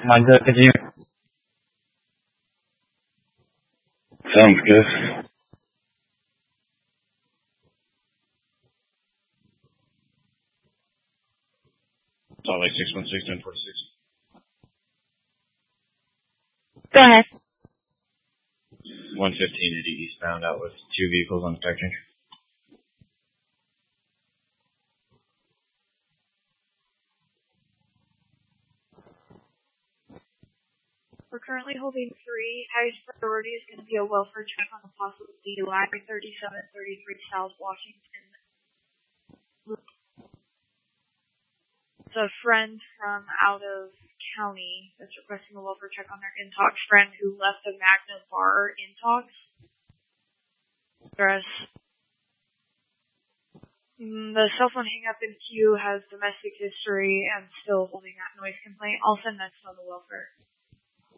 Mine's up. Continue. Sounds good. Salt Lake 616 1046. Go ahead. 115 80 eastbound out with 2 vehicles on spectrum. We're currently holding 3. Highest priority is going to be a welfare check on a possible DUI 3733 South Washington. It's a friend from out of county that's requesting a welfare check on their Intox friend who left a Magna bar Intox. Address. The cell phone hang up in queue has domestic history and still holding that noise complaint. I'll send that on the welfare.